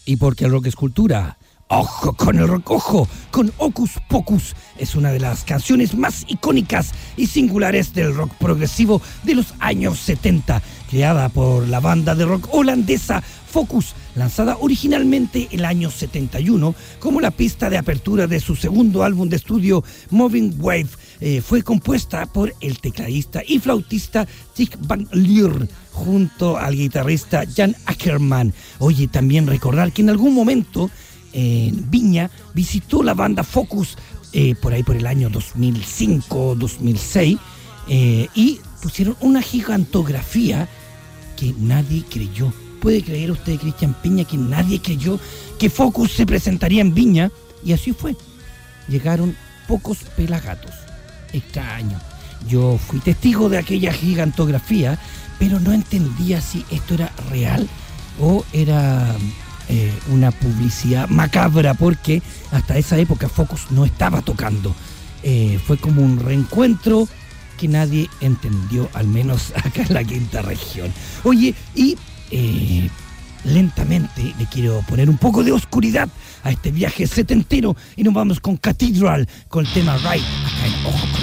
Y porque el rock es cultura. Ojo con el rock, ojo con Hocus Pocus. Es una de las canciones más icónicas y singulares del rock progresivo de los años 70, creada por la banda de rock holandesa Focus, lanzada originalmente el año 71 como la pista de apertura de su segundo álbum de estudio Moving Wave. Fue compuesta por el tecladista y flautista Dick Van Lier junto al guitarrista Jan Ackerman. Oye, también recordar que en algún momento en Viña visitó la banda Focus por ahí por el año 2005-2006 y pusieron una gigantografía que nadie creyó. ¿Puede creer usted, Cristian Peña, que nadie creyó que Focus se presentaría en Viña? Y así fue. Llegaron pocos pelagatos. Extraño. Yo fui testigo de aquella gigantografía, pero no entendía si esto era real o era una publicidad macabra, porque hasta esa época Focus no estaba tocando. Fue como un reencuentro que nadie entendió, al menos acá en la quinta región. Oye, y lentamente le quiero poner un poco de oscuridad a este viaje setentero y nos vamos con Cathedral, con el tema Ride, acá en Ojo con